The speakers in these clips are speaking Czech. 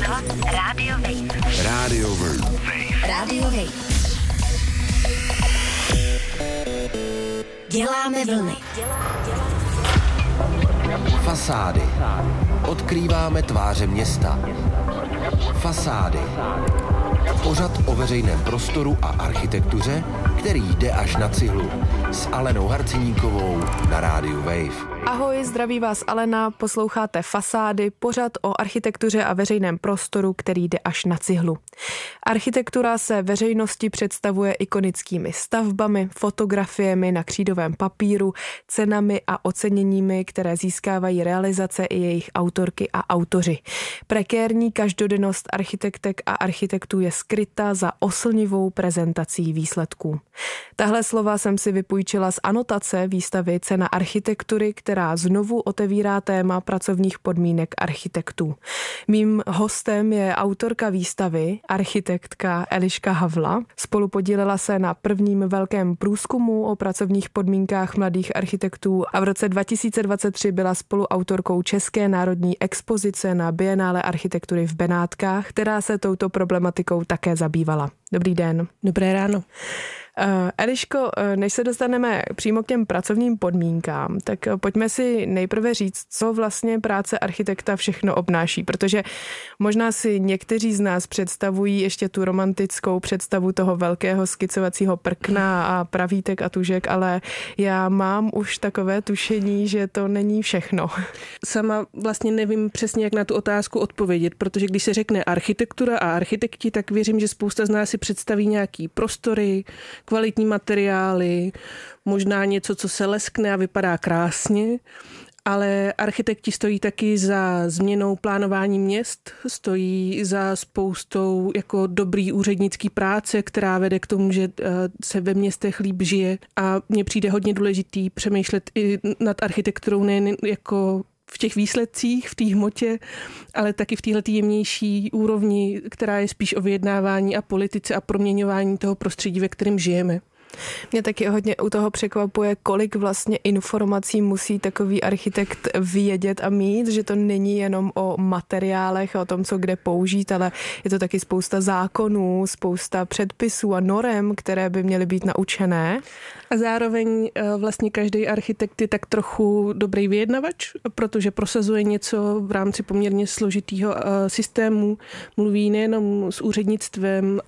Poslouchat Radio Wave. Radio Wave. Radio Wave. Děláme vlny. Fasády. Odkrýváme tváře města. Fasády. Pořad o veřejném prostoru a architektuře, který jde až na cihlu. S Alenou Harciníkovou na rádiu Wave. Ahoj, zdraví vás Alena, posloucháte Fasády, pořad o architektuře a veřejném prostoru, který jde až na cihlu. Architektura se veřejnosti představuje ikonickými stavbami, fotografiemi na křídovém papíru, cenami a oceněními, které získávají realizace i jejich autorky a autoři. Prekérní každodennost architektek a architektů je skryta za oslnivou prezentací výsledků. Tahle slova jsem si vypůjčila z anotace výstavy Cena architektury, která znovu otevírá téma pracovních podmínek architektů. Mým hostem je autorka výstavy, architektka Eliška Havla. Spolupodílela se na prvním velkém průzkumu o pracovních podmínkách mladých architektů a v roce 2023 byla spoluautorkou České národní expozice na Bienále architektury v Benátkách, která se touto problematikou také zabývala. Dobrý den. Dobré ráno. Eliško, než se dostaneme přímo k těm pracovním podmínkám, tak pojďme si nejprve říct, co vlastně práce architekta všechno obnáší, protože možná si někteří z nás představují ještě tu romantickou představu toho velkého skicovacího prkna a pravítek a tužek, ale já mám už takové tušení, že to není všechno. Sama vlastně nevím přesně, jak na tu otázku odpovědět, protože když se řekne architektura a architekti, tak věřím, že spousta z nás si představí nějaký prostory, kvalitní materiály, možná něco, co se leskne a vypadá krásně, ale architekti stojí taky za změnou plánování měst, stojí za spoustou jako dobrý úřednický práce, která vede k tomu, že se ve městech líp žije, a mně přijde hodně důležitý přemýšlet i nad architekturou nejen jako v těch výsledcích, v té hmotě, ale taky v téhletý jemnější úrovni, která je spíš o vyjednávání a politice a proměňování toho prostředí, ve kterém žijeme. Mě taky hodně u toho překvapuje, kolik vlastně informací musí takový architekt vědět a mít, že to není jenom o materiálech, o tom, co kde použít, ale je to taky spousta zákonů, spousta předpisů a norem, které by měly být naučené. A zároveň vlastně každý architekt je tak trochu dobrý vyjednavač, protože prosazuje něco v rámci poměrně složitého systému, mluví nejenom s úřednictvem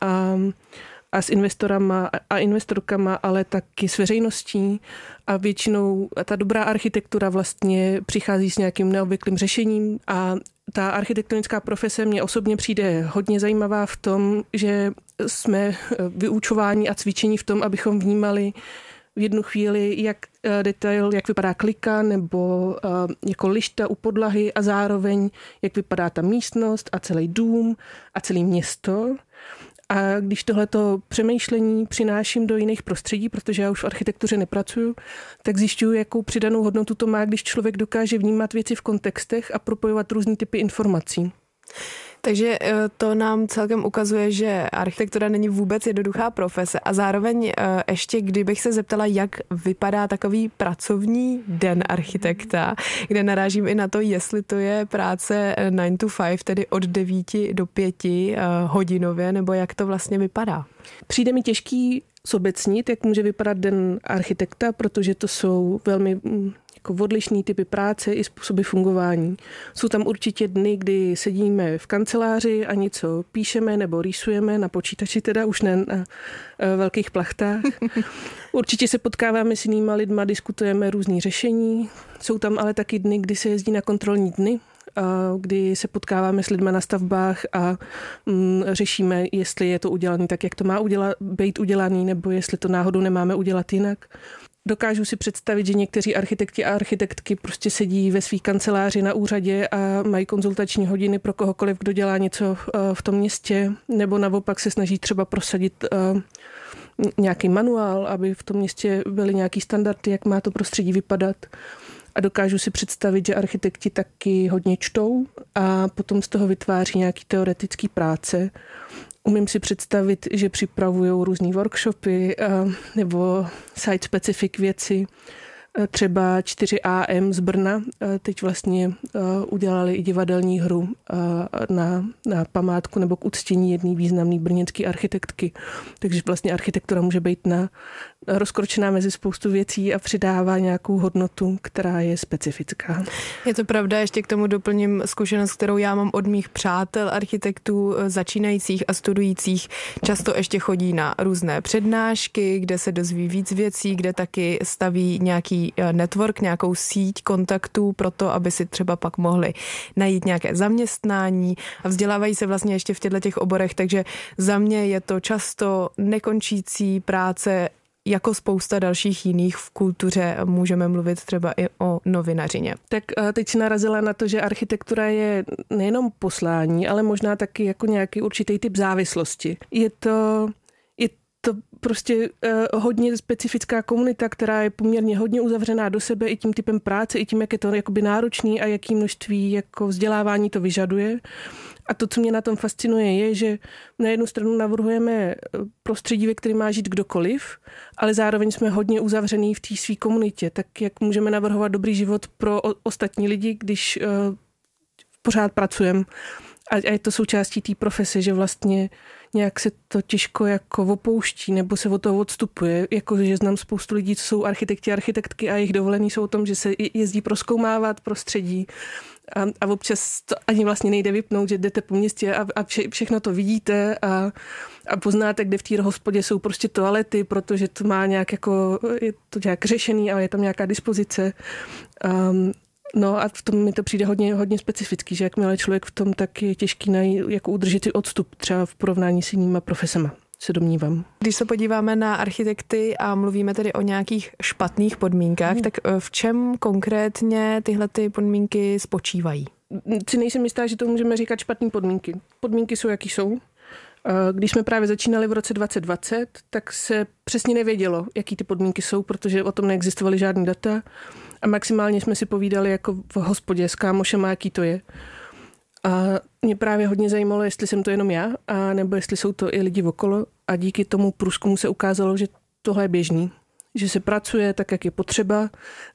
a s investorama a investorkama, ale taky s veřejností, a většinou ta dobrá architektura vlastně přichází s nějakým neobvyklým řešením, a ta architektonická profese mně osobně přijde hodně zajímavá v tom, že jsme vyučováni a cvičení v tom, abychom vnímali v jednu chvíli jak detail, jak vypadá klika nebo jako lišta u podlahy, a zároveň jak vypadá ta místnost a celý dům a celé město. A když tohleto přemýšlení přináším do jiných prostředí, protože já už v architektuře nepracuju, tak zjišťuju, jakou přidanou hodnotu to má, když člověk dokáže vnímat věci v kontextech a propojovat různý typy informací. Takže to nám celkem ukazuje, že architektura není vůbec jednoduchá profese, a zároveň ještě, kdybych se zeptala, jak vypadá takový pracovní den architekta, kde narážím i na to, jestli to je práce 9 to 5, tedy od 9 do 5 hodinově, nebo jak to vlastně vypadá. Přijde mi těžký zobecnit, jak může vypadat den architekta, protože to jsou velmi jako odlišný typy práce i způsoby fungování. Jsou tam určitě dny, kdy sedíme v kanceláři a něco píšeme nebo rýsujeme na počítači, teda už ne na velkých plachtách. Určitě se potkáváme s jinýma lidma, diskutujeme různý řešení. Jsou tam ale taky dny, kdy se jezdí na kontrolní dny, kdy se potkáváme s lidmi na stavbách a řešíme, jestli je to udělané tak, jak to má být udělaný, nebo jestli to náhodou nemáme udělat jinak. Dokážu si představit, že někteří architekti a architektky prostě sedí ve své kanceláři na úřadě a mají konzultační hodiny pro kohokoliv, kdo dělá něco v tom městě, nebo naopak se snaží třeba prosadit nějaký manuál, aby v tom městě byly nějaký standardy, jak má to prostředí vypadat. A dokážu si představit, že architekti taky hodně čtou a potom z toho vytváří nějaký teoretický práce. Umím si představit, že připravují různý workshopy nebo site-specific věci. Třeba 4AM z Brna teď vlastně udělali i divadelní hru na památku nebo k uctění jedné významné brněnské architektky. Takže vlastně architektura může být rozkročená mezi spoustu věcí a přidává nějakou hodnotu, která je specifická. Je to pravda, ještě k tomu doplním zkušenost, kterou já mám od mých přátel architektů začínajících a studujících. Často ještě chodí na různé přednášky, kde se dozví víc věcí, kde taky staví nějaký network, nějakou síť kontaktů pro to, aby si třeba pak mohli najít nějaké zaměstnání a vzdělávají se vlastně ještě v těchto oborech, takže za mě je to často nekončící práce jako spousta dalších jiných v kultuře. Můžeme mluvit třeba i o novinařině. Tak teď si narazila na to, že architektura je nejenom poslání, ale možná taky jako nějaký určitý typ závislosti. Je to prostě hodně specifická komunita, která je poměrně hodně uzavřená do sebe i tím typem práce, i tím, jak je to jakoby náročný a jaký množství jako vzdělávání to vyžaduje. A to, co mě na tom fascinuje, je, že na jednu stranu navrhujeme prostředí, ve kterém má žít kdokoliv, ale zároveň jsme hodně uzavřený v té své komunitě. Tak jak můžeme navrhovat dobrý život pro ostatní lidi, když pořád pracujeme. A je to součástí té profese, že vlastně nějak se to těžko jako opouští nebo se od toho odstupuje. Jakože znám spoustu lidí, co jsou architekti, architektky a jejich dovolení jsou o tom, že se jezdí prozkoumávat prostředí a občas to ani vlastně nejde vypnout, že jdete po městě a všechno to vidíte a poznáte, kde v té hospodě jsou prostě toalety, protože to má nějak jako, je to nějak řešený a je tam nějaká dispozice. No a v tom mi to přijde hodně specifický, že jakmile člověk v tom, tak je těžký najít, jako udržet si odstup třeba v porovnání s jinýma profesema, se domnívám. Když se podíváme na architekty a mluvíme tedy o nějakých špatných podmínkách, tak v čem konkrétně tyhle ty podmínky spočívají? Si nejsem jistá, že to můžeme říkat špatné podmínky. Podmínky jsou, jaký jsou. Když jsme právě začínali v roce 2020, tak se přesně nevědělo, jaký ty podmínky jsou, protože o tom neexistovaly žádný data a maximálně jsme si povídali jako v hospodě s kámošem, jaký to je. A mě právě hodně zajímalo, jestli jsem to jenom já, a nebo jestli jsou to i lidi okolo a díky tomu průzkumu se ukázalo, že tohle je běžný. Že se pracuje tak, jak je potřeba,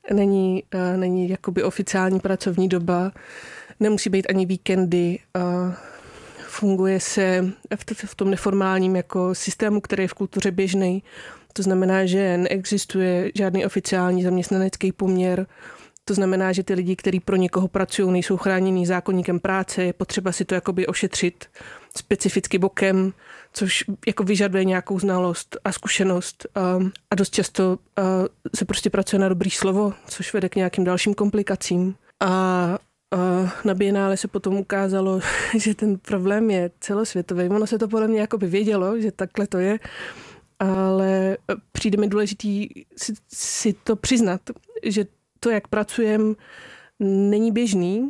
není jakoby oficiální pracovní doba, nemusí být ani víkendy, funguje se v tom neformálním jako systému, který je v kultuře běžný. To znamená, že neexistuje žádný oficiální zaměstnanecký poměr. To znamená, že ty lidi, kteří pro někoho pracují, nejsou chráněný zákoníkem práce, je potřeba si to jakoby ošetřit specificky bokem, což jako vyžaduje nějakou znalost a zkušenost. A dost často se prostě pracuje na dobrý slovo, což vede k nějakým dalším komplikacím. A na Bienále se potom ukázalo, že ten problém je celosvětový. Ono se to podle mě jakoby vědělo, že takhle to je, ale přijde mi důležitý si to přiznat, že to, jak pracujeme, není běžný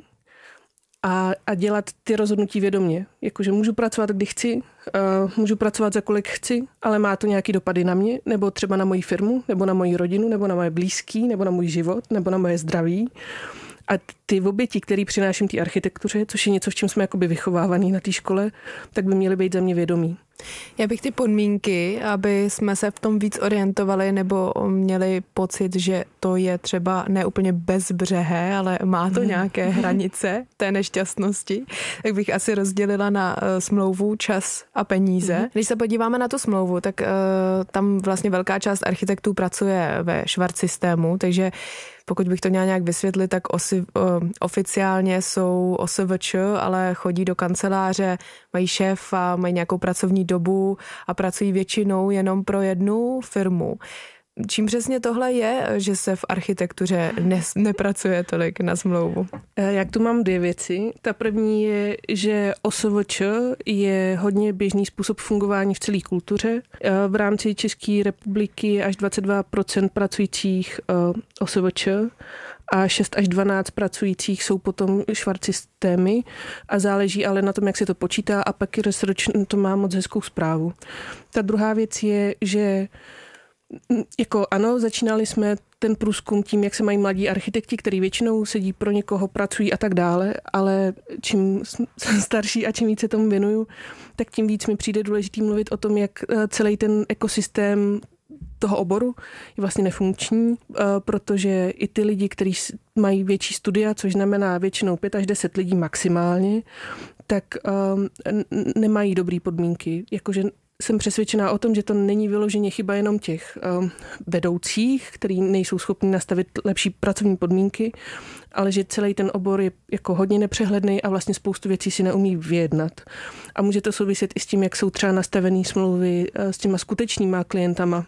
a dělat ty rozhodnutí vědomě. Jakože můžu pracovat, kdy chci, můžu pracovat za kolik chci, ale má to nějaký dopady na mě, nebo třeba na moji firmu, nebo na moji rodinu, nebo na moje blízký, nebo na můj život, nebo na moje zdraví. A ty oběti, které přináším té architektuře, což je něco, v čem jsme jakoby vychovávaný na té škole, tak by měly být za mě vědomí. Já bych ty podmínky, aby jsme se v tom víc orientovali nebo měli pocit, že to je třeba ne úplně bezbřehé, ale má to nějaké hranice té nešťastnosti, tak bych asi rozdělila na smlouvu, čas a peníze. Když se podíváme na tu smlouvu, tak tam vlastně velká část architektů pracuje ve Švart systému, takže pokud bych to měla nějak vysvětlit, tak oficiálně jsou OSVČ, ale chodí do kanceláře, mají šéfa, mají nějakou pracovní dobu a pracují většinou jenom pro jednu firmu. Čím přesně tohle je, že se v architektuře nepracuje tolik na smlouvu? Jak tu mám dvě věci. Ta první je, že OSVČ je hodně běžný způsob fungování v celé kultuře. V rámci České republiky je až 22% pracujících OSVČ a 6 až 12 pracujících jsou potom Švart systémy a záleží ale na tom, jak se to počítá a pak Research to má moc hezkou zprávu. Ta druhá věc je, že jako ano, začínali jsme ten průzkum tím, jak se mají mladí architekti, který většinou sedí pro někoho, pracují a tak dále, ale čím jsem starší a čím víc se tomu věnuju, tak tím víc mi přijde důležitý mluvit o tom, jak celý ten ekosystém toho oboru je vlastně nefunkční, protože i ty lidi, kteří mají větší studia, což znamená většinou 5 až 10 lidí maximálně, tak nemají dobré podmínky. Jakože jsem přesvědčená o tom, že to není vyloženě chyba jenom těch vedoucích, kteří nejsou schopni nastavit lepší pracovní podmínky, ale že celý ten obor je jako hodně nepřehledný a vlastně spoustu věcí si neumí vyjednat. A může to souviset i s tím, jak jsou třeba nastavený smlouvy s těma skutečnýma klientama.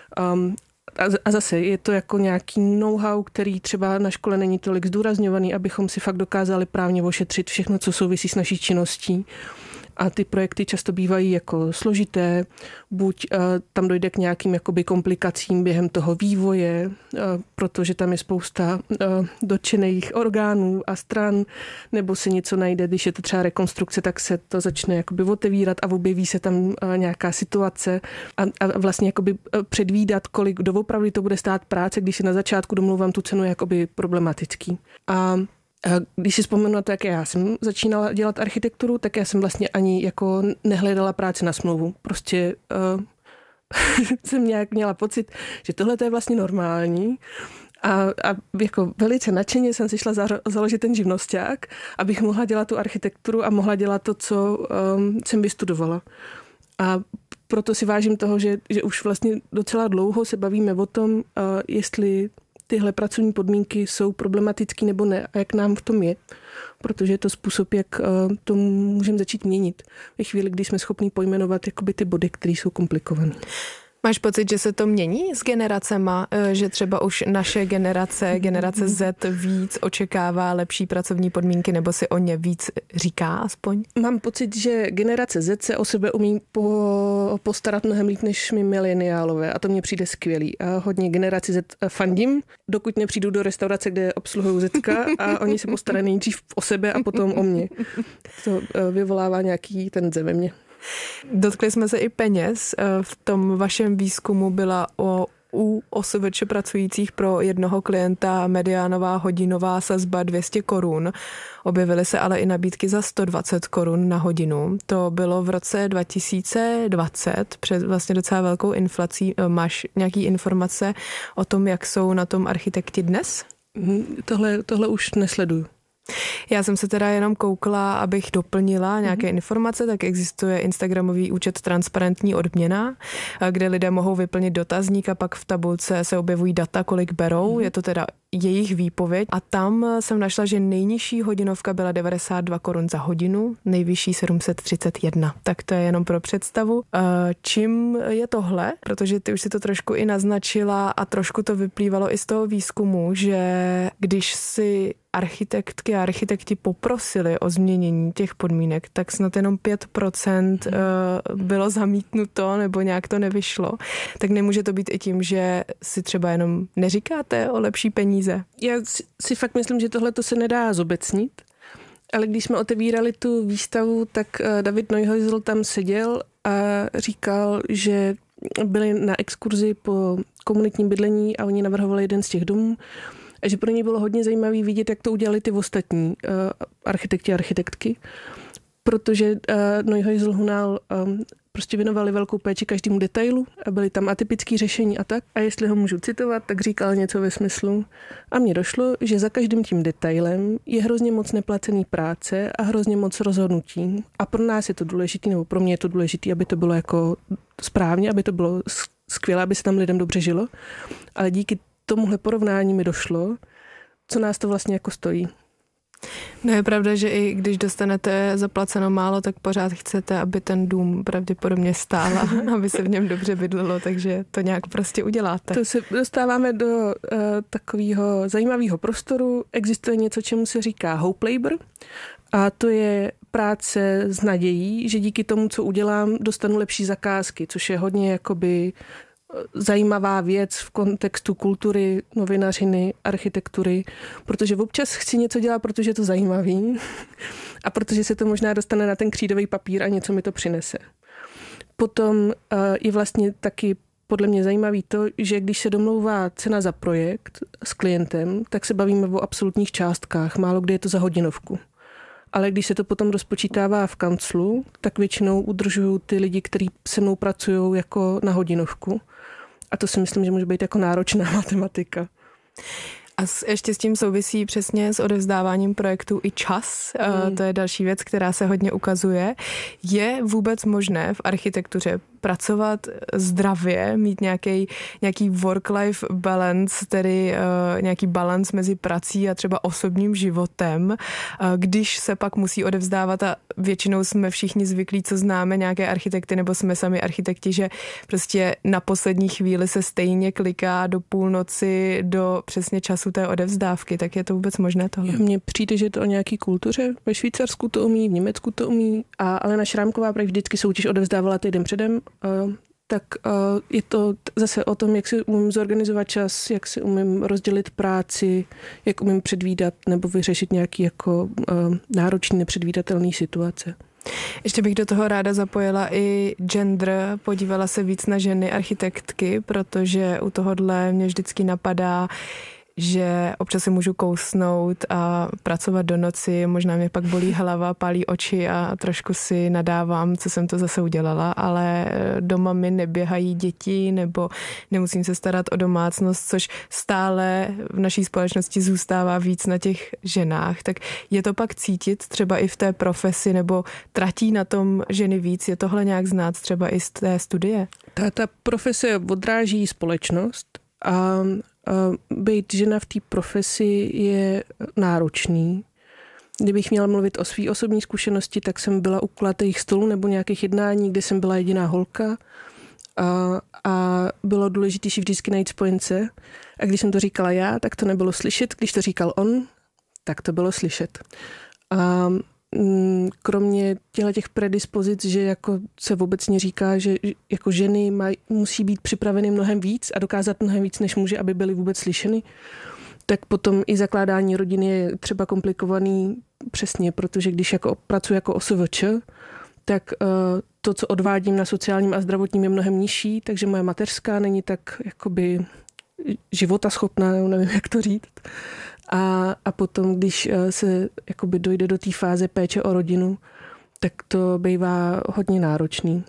A zase je to jako nějaký know-how, který třeba na škole není tolik zdůrazňovaný, abychom si fakt dokázali právně ošetřit všechno, co souvisí s naší činností. A ty projekty často bývají jako složité, buď tam dojde k nějakým jakoby komplikacím během toho vývoje, protože tam je spousta dotčených orgánů a stran, nebo se něco najde, když je to třeba rekonstrukce, tak se to začne jakoby otevírat a objeví se tam nějaká situace a vlastně jakoby předvídat, kolik doopravdy to bude stát práce, když si na začátku domluvám tu cenu, je jakoby problematický. A když si vzpomenu na to, jak já jsem začínala dělat architekturu, tak já jsem vlastně ani jako nehledala práci na smlouvu. Prostě jsem nějak měla pocit, že tohle je vlastně normální. A jako velice nadšeně jsem si šla založit ten živnosťák, abych mohla dělat tu architekturu a mohla dělat to, co jsem vystudovala. A proto si vážím toho, že už vlastně docela dlouho se bavíme o tom, jestli tyhle pracovní podmínky jsou problematický nebo ne a jak nám v tom je, protože je to způsob, jak to můžeme začít měnit ve chvíli, kdy jsme schopni pojmenovat jakoby ty body, které jsou komplikované. Máš pocit, že se to mění s generacema, že třeba už naše generace Z víc očekává lepší pracovní podmínky nebo si o ně víc říká aspoň? Mám pocit, že generace Z se o sebe umí postarat mnohem líp než my mileniálové a to mně přijde skvělý. A hodně generaci Z fandím, dokud nepřijdu do restaurace, kde obsluhují Zetka a oni se postarají nejdřív o sebe a potom o mě. To vyvolává nějaký ten ze ve mně. Dotkli jsme se i peněz. V tom vašem výzkumu byla u OSVČ pracujících pro jednoho klienta mediánová hodinová sazba 200 korun. Objevily se ale i nabídky za 120 korun na hodinu. To bylo v roce 2020 před vlastně docela velkou inflací. Máš nějaký informace o tom, jak jsou na tom architekti dnes? Tohle už nesleduju. Já jsem se teda jenom koukla, abych doplnila nějaké informace, tak existuje instagramový účet Transparentní odměna, kde lidé mohou vyplnit dotazník a pak v tabulce se objevují data, kolik berou. Je to teda jejich výpověď a tam jsem našla, že nejnižší hodinovka byla 92 korun za hodinu, nejvyšší 731. Tak to je jenom pro představu. Čím je tohle? Protože ty už si to trošku i naznačila a trošku to vyplývalo i z toho výzkumu, že když si architektky a architekti poprosili o změnění těch podmínek, tak snad jenom 5% bylo zamítnuto nebo nějak to nevyšlo. Tak nemůže to být i tím, že si třeba jenom neříkáte o lepší peníze? Já si fakt myslím, že tohle to se nedá zobecnit, ale když jsme otevírali tu výstavu, tak David Neuheusel tam seděl a říkal, že byli na exkurzi po komunitním bydlení a oni navrhovali jeden z těch domů. A že pro ně bylo hodně zajímavé vidět, jak to udělali ty ostatní architekti a architektky, protože Neuheusel Hunal prostě věnovali velkou péči každému detailu a byly tam atypické řešení a tak. A jestli ho můžu citovat, tak říkal něco ve smyslu. A mně došlo, že za každým tím detailem je hrozně moc neplacený práce a hrozně moc rozhodnutí. A pro nás je to důležité, nebo pro mě je to důležité, aby to bylo jako správně, aby to bylo skvělé, aby se tam lidem dobře žilo. Ale díky tomuhle porovnání mi došlo, co nás to vlastně jako stojí. No je pravda, že i když dostanete zaplaceno málo, tak pořád chcete, aby ten dům pravděpodobně stál a aby se v něm dobře bydlelo, takže to nějak prostě uděláte. To se dostáváme do takového zajímavého prostoru. Existuje něco, čemu se říká hope labor a to je práce s nadějí, že díky tomu, co udělám, dostanu lepší zakázky, což je hodně jakoby zajímavá věc v kontextu kultury, novinařiny, architektury, protože občas chci něco dělat, protože je to zajímavý a protože se to možná dostane na ten křídový papír a něco mi to přinese. Potom je vlastně taky podle mě zajímavý to, že když se domlouvá cena za projekt s klientem, tak se bavíme o absolutních částkách, málo kdy je to za hodinovku. Ale když se to potom rozpočítává v kanclu, tak většinou udržují ty lidi, kteří se mnou pracují jako na hodinovku. A to si myslím, že může být jako náročná matematika. A ještě s tím souvisí přesně s odevzdáváním projektů i čas. To je další věc, která se hodně ukazuje. Je vůbec možné v architektuře pracovat zdravě, mít nějaký work-life balance, tedy nějaký balans mezi prací a třeba osobním životem, když se pak musí odevzdávat a většinou jsme všichni zvyklí, co známe nějaké architekty nebo jsme sami architekti, že prostě na poslední chvíli se stejně kliká do půlnoci, do přesně času té odevzdávky, tak je to vůbec možné tohle? Mně přijde, že je to o nějaký kultuře. Ve Švýcarsku to umí, v Německu to umí, a Alena Šrámková právě vždycky soutěž odevzdávala týden předem, tak je to zase o tom, jak si umím zorganizovat čas, jak si umím rozdělit práci, jak umím předvídat nebo vyřešit nějaký jako náročný, nepředvídatelný situace. Ještě bych do toho ráda zapojila i gender, podívala se víc na ženy architektky, protože u tohohle mě vždycky napadá, že občas si můžu kousnout a pracovat do noci, možná mě pak bolí hlava, pálí oči a trošku si nadávám, co jsem to zase udělala, ale doma mi neběhají děti nebo nemusím se starat o domácnost, což stále v naší společnosti zůstává víc na těch ženách. Tak je to pak cítit třeba i v té profesi nebo tratí na tom ženy víc? Je tohle nějak znát třeba i z té studie? Ta profese odráží společnost a být žena v té profesi je náročný. Kdybych měla mluvit o své osobní zkušenosti, tak jsem byla u kulatých stolů nebo nějakých jednání, kde jsem byla jediná holka a bylo důležité si vždycky najít spojence. A když jsem to říkala já, tak to nebylo slyšet. Když to říkal on, tak to bylo slyšet. A kromě těch predispozic, že jako se obecně říká, že jako ženy musí být připraveny mnohem víc a dokázat mnohem víc, než muži, aby byly vůbec slyšeny, tak potom i zakládání rodiny je třeba komplikovaný přesně, protože když jako pracuji jako OSVČ, tak to, co odvádím na sociálním a zdravotním, je mnohem nižší, takže moje mateřská není tak jakoby životaschopná, nevím, jak to říct. A potom, když se jakoby dojde do té fáze péče o rodinu, tak to bývá hodně náročný.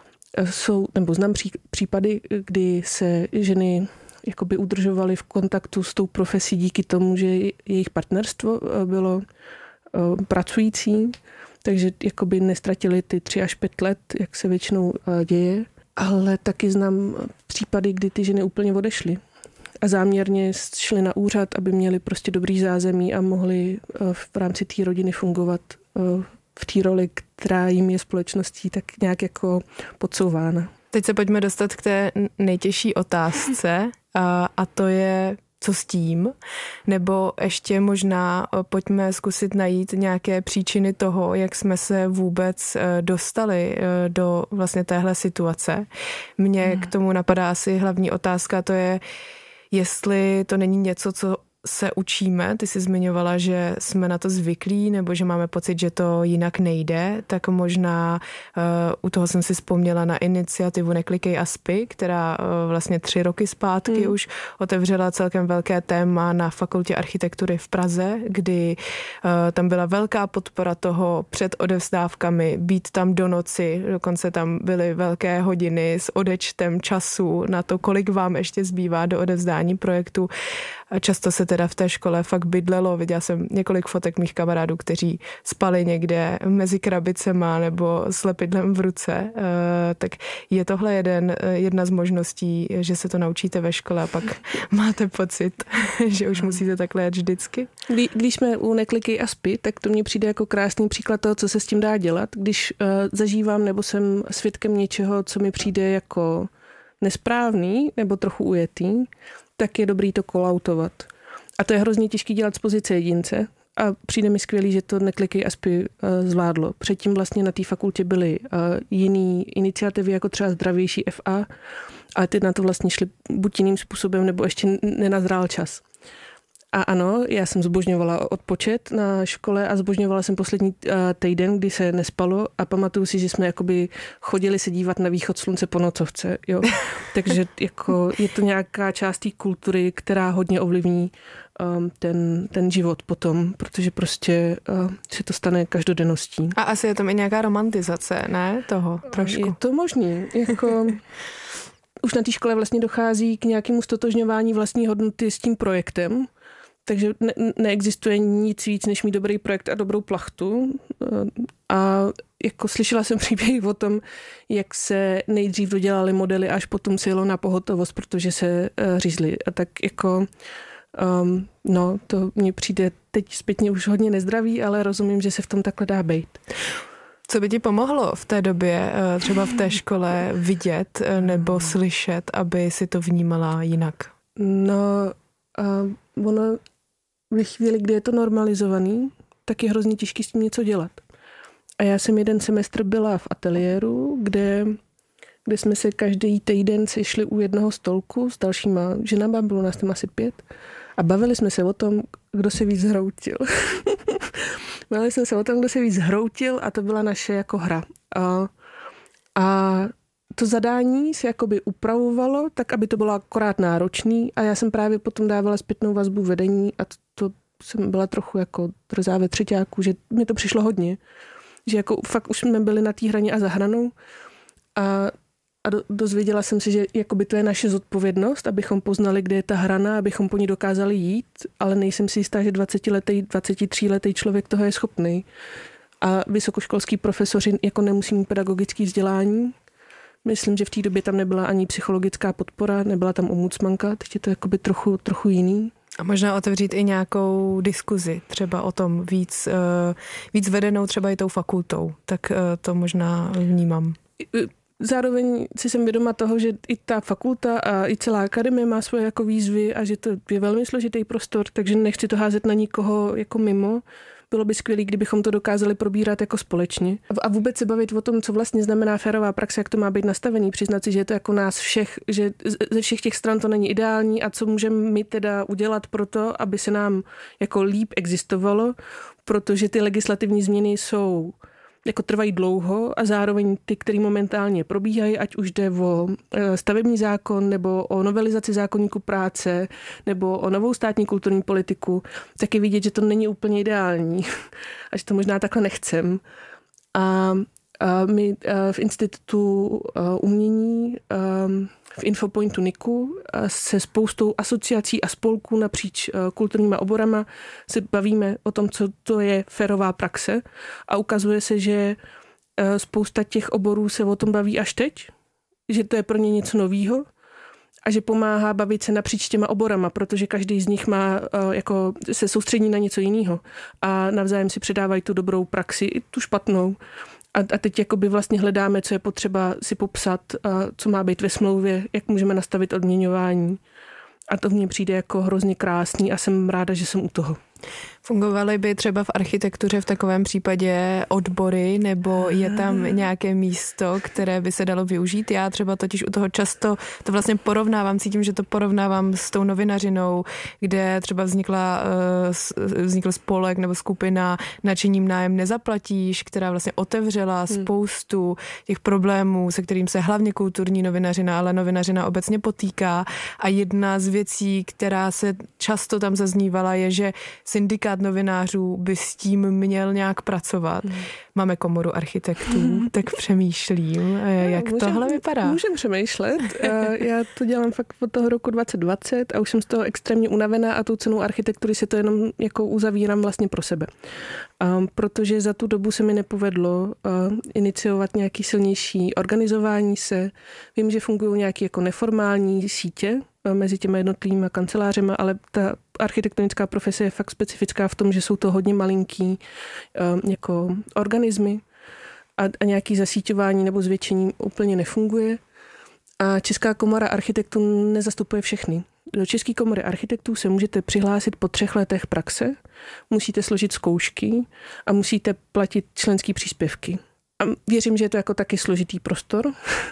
Znám případy, kdy se ženy jakoby udržovaly v kontaktu s tou profesí díky tomu, že jejich partnerstvo bylo pracující, takže jakoby nestratili ty 3 až 5 let, jak se většinou děje. Ale taky znám případy, kdy ty ženy úplně odešly. A záměrně šli na úřad, aby měli prostě dobrý zázemí a mohli v rámci té rodiny fungovat v té roli, která jim je společností tak nějak jako podsouvána. Teď se pojďme dostat k té nejtěžší otázce a to je, co s tím? Nebo ještě možná pojďme zkusit najít nějaké příčiny toho, jak jsme se vůbec dostali do vlastně téhle situace. Mně k tomu napadá asi hlavní otázka, to je, jestli to není něco, co se učíme. Ty jsi zmiňovala, že jsme na to zvyklí nebo že máme pocit, že to jinak nejde, tak možná u toho jsem si vzpomněla na iniciativu Neklikej ASPI, která vlastně 3 roky zpátky už otevřela celkem velké téma na Fakultě architektury v Praze, kdy tam byla velká podpora toho před odevzdávkami, být tam do noci, dokonce tam byly velké hodiny s odečtem času na to, kolik vám ještě zbývá do odevzdání projektu. Často se teda v té škole fakt bydlelo. Viděla jsem několik fotek mých kamarádů, kteří spali někde mezi krabicema nebo s lepidlem v ruce. Tak je tohle jedna z možností, že se to naučíte ve škole a pak máte pocit, že už musíte takhle jet vždycky? Když jsme u Neklikej ASPI, tak to mně přijde jako krásný příklad toho, co se s tím dá dělat. Když zažívám nebo jsem svědkem něčeho, co mi přijde jako nesprávný nebo trochu ujetý, tak je dobrý to call-outovat. A to je hrozně těžký dělat z pozice jedince a přijde mi skvělý, že to Neklikej ASPI zvládlo. Předtím vlastně na té fakultě byly jiný iniciativy, jako třeba Zdravější FA, ale ty na to vlastně šly buď jiným způsobem, nebo ještě nenazrál čas. A ano, já jsem zbožňovala odpočet na škole a zbožňovala jsem poslední týden, kdy se nespalo a pamatuju si, že jsme jakoby chodili se dívat na východ slunce po nocovce. Jo. Takže jako je to nějaká část té kultury, která hodně ovlivní ten život potom, protože prostě se to stane každodenností. A asi je tam i nějaká romantizace, ne? Toho trošku. Je to možný. Jako už na té škole vlastně dochází k nějakému stotožňování vlastní hodnoty s tím projektem, takže neexistuje nic víc, než mít dobrý projekt a dobrou plachtu. A jako slyšela jsem příběh o tom, jak se nejdřív dodělali modely, až potom se jelo na pohotovost, protože se řízli. A tak jako, to mně přijde teď zpětně už hodně nezdravý, ale rozumím, že se v tom takhle dá bejt. Co by ti pomohlo v té době, třeba v té škole, vidět nebo slyšet, aby si to vnímala jinak? Ono ve chvíli, kdy je to normalizovaný, tak je hrozně těžký s tím něco dělat. A já jsem jeden semestr byla v ateliéru, kde jsme se každý týden sešli u jednoho stolku s dalšíma ženama, bylo nás tam asi 5, a bavili jsme se o tom, kdo se víc zhroutil. Bavili jsme se o tom, kdo se víc zhroutil, a to byla naše jako hra. A to zadání se jakoby upravovalo tak, aby to bylo akorát náročný, a já jsem právě potom dávala zpětnou vazbu vedení, a to jsem byla trochu jako trzá ve třeťáku, že mi to přišlo hodně. Že jako fakt už jsme byli na té hraně a za hranou, a dozvěděla jsem se, že jakoby to je naše zodpovědnost, abychom poznali, kde je ta hrana, abychom po ní dokázali jít, ale nejsem si jistá, že 23letý člověk toho je schopný. A vysokoškolský profesoři jako nemusí mít pedagogické vzdělání. Myslím, že v té době tam nebyla ani psychologická podpora, nebyla tam ombudsmanka, teď je to jakoby trochu jiný. A možná otevřít i nějakou diskuzi, třeba o tom víc vedenou třeba i tou fakultou, tak to možná vnímám. Zároveň si jsem vědoma toho, že i ta fakulta a i celá akademie má svoje jako výzvy a že to je velmi složitý prostor, takže nechci to házet na nikoho jako mimo. Bylo by skvělé, kdybychom to dokázali probírat jako společně. A vůbec se bavit o tom, co vlastně znamená férová praxe, jak to má být nastavený, přiznat si, že je to jako nás všech, že ze všech těch stran to není ideální a co můžeme my teda udělat pro to, aby se nám jako líp existovalo, protože ty legislativní změny jsou jako trvají dlouho a zároveň ty, které momentálně probíhají, ať už jde o stavební zákon nebo o novelizaci zákoníku práce nebo o novou státní kulturní politiku, tak je vidět, že to není úplně ideální a že to možná takhle nechcem. A my v Institutu umění v Infopointu NIKu se spoustou asociací a spolků napříč kulturníma oborama se bavíme o tom, co to je férová praxe, a ukazuje se, že spousta těch oborů se o tom baví až teď, že to je pro ně něco novýho a že pomáhá bavit se napříč těma oborama, protože každý z nich má jako se soustředí na něco jiného a navzájem si předávají tu dobrou praxi i tu špatnou. A teď jakoby vlastně hledáme, co je potřeba si popsat, co má být ve smlouvě, jak můžeme nastavit odměňování. A to mně přijde jako hrozně krásný a jsem ráda, že jsem u toho. Fungovaly by třeba v architektuře v takovém případě odbory, nebo je tam nějaké místo, které by se dalo využít? Já třeba totiž u toho často to vlastně porovnávám, cítím, že to porovnávám s tou novinařinou, kde třeba vznikl spolek nebo skupina Nadšením nájem nezaplatíš, která vlastně otevřela spoustu těch problémů, se kterým se hlavně kulturní novinařina, ale novinařina obecně potýká. A jedna z věcí, která se často tam zaznívala, je, že syndikát novinářů by s tím měl nějak pracovat. Máme komoru architektů, tak přemýšlím, jak tohle vypadá. Můžem přemýšlet. Já to dělám fakt od toho roku 2020 a už jsem z toho extrémně unavená a tou cenou architektury se to jenom jako uzavírám vlastně pro sebe. Protože za tu dobu se mi nepovedlo iniciovat nějaký silnější organizování se. Vím, že fungují nějaké jako neformální sítě mezi těma jednotlivými kancelářema, ale ta architektonická profese je fakt specifická v tom, že jsou to hodně malinký jako organismy a nějaký zasíťování nebo zvětšení úplně nefunguje. A Česká komora architektů nezastupuje všechny. Do České komory architektů se můžete přihlásit po 3 letech praxe, musíte složit zkoušky a musíte platit členské příspěvky. A věřím, že je to jako taky složitý prostor.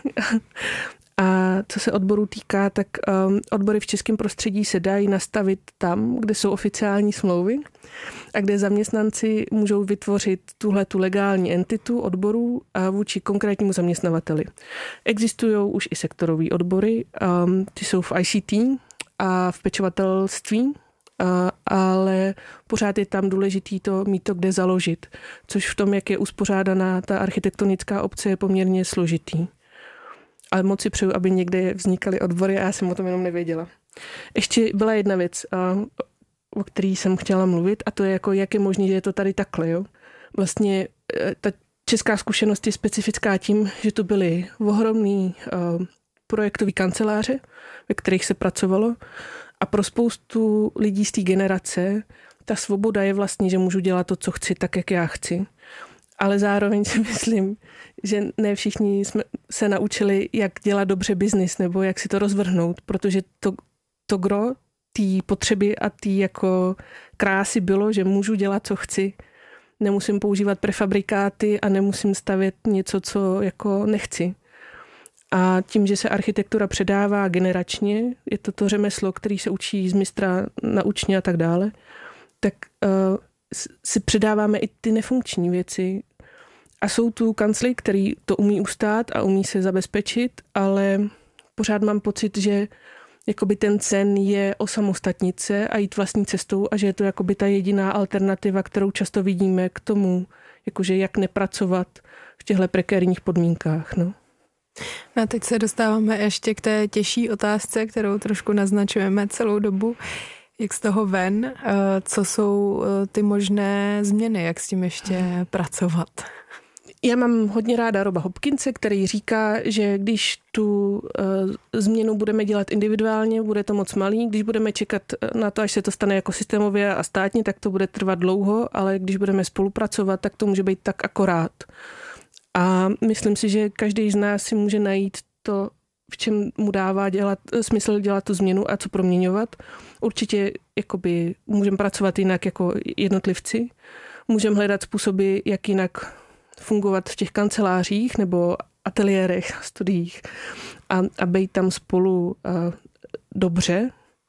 A co se odborů týká, tak odbory v českém prostředí se dají nastavit tam, kde jsou oficiální smlouvy a kde zaměstnanci můžou vytvořit tuhletu legální entitu odborů vůči konkrétnímu zaměstnavateli. Existují už i sektorové odbory, ty jsou v ICT a v pečovatelství, ale pořád je tam důležitý mít to kde založit, což v tom, jak je uspořádaná ta architektonická obce, je poměrně složitý. Ale moc si přeju, aby někde vznikaly odbory a já jsem o tom jenom nevěděla. Ještě byla jedna věc, o které jsem chtěla mluvit, a to je jako, jak je možné, že je to tady takhle. Jo? Vlastně ta česká zkušenost je specifická tím, že to byly ohromný projektový kanceláře, ve kterých se pracovalo, a pro spoustu lidí z té generace ta svoboda je vlastně, že můžu dělat to, co chci, tak, jak já chci. Ale zároveň si myslím, že ne všichni jsme se naučili, jak dělat dobře biznis nebo jak si to rozvrhnout, protože to gro té potřeby a té jako krásy bylo, že můžu dělat, co chci. Nemusím používat prefabrikáty a nemusím stavět něco, co jako nechci. A tím, že se architektura předává generačně, je to řemeslo, který se učí z mistra na učně a tak dále, tak si předáváme i ty nefunkční věci. A jsou tu kancly, který to umí ustát a umí se zabezpečit, ale pořád mám pocit, že jakoby ten sen je osamostatnit se a jít vlastní cestou a že je to jakoby ta jediná alternativa, kterou často vidíme k tomu, jakože jak nepracovat v těchto prekérních podmínkách. No. A teď se dostáváme ještě k té těžší otázce, kterou trošku naznačujeme celou dobu. Jak z toho ven? Co jsou ty možné změny? Jak s tím ještě pracovat? Já mám hodně ráda Roba Hopkinse, který říká, že když tu změnu budeme dělat individuálně, bude to moc malý. Když budeme čekat na to, až se to stane jako systémově a státně, tak to bude trvat dlouho, ale když budeme spolupracovat, tak to může být tak akorát. A myslím si, že každý z nás si může najít to, v čem mu dává smysl dělat tu změnu a co proměňovat. Určitě jakoby můžeme pracovat jinak jako jednotlivci. Můžeme hledat způsoby, jak jinak fungovat v těch kancelářích nebo ateliérech, studiích a být tam spolu dobře.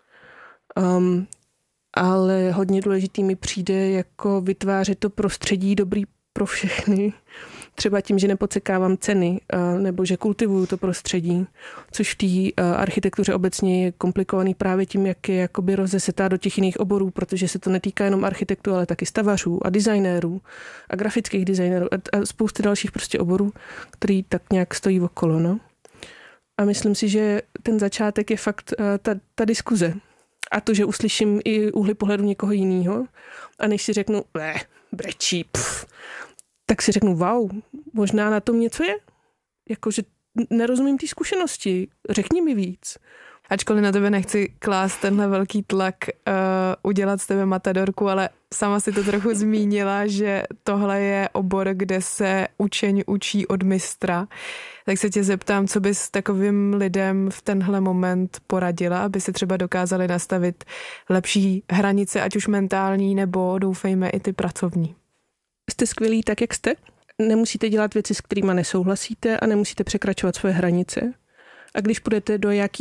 Ale hodně důležitý mi přijde jako vytvářet to prostředí dobrý pro všechny. Třeba tím, že nepodsekávám ceny nebo že kultivuju to prostředí, což v té architektuře obecně je komplikovaný právě tím, jak je jakoby rozesetá do těch jiných oborů, protože se to netýká jenom architektů, ale taky stavařů a designérů a grafických designérů a spousty dalších prostě oborů, který tak nějak stojí okolo. No. A myslím si, že ten začátek je fakt ta diskuze. A to, že uslyším i úhly pohledu někoho jiného a než si řeknu, brečí, tak si řeknu, wow, možná na tom něco je. Jakože nerozumím té zkušenosti, řekni mi víc. Ačkoliv na tebe nechci klást tenhle velký tlak udělat z tebe matadorku, ale sama si to trochu zmínila, že tohle je obor, kde se učeň učí od mistra. Tak se tě zeptám, co bys takovým lidem v tenhle moment poradila, aby si třeba dokázali nastavit lepší hranice, ať už mentální, nebo doufejme i ty pracovní. Jste skvělí tak, jak jste. Nemusíte dělat věci, s kterými nesouhlasíte a nemusíte překračovat svoje hranice. A když půjdete do jaký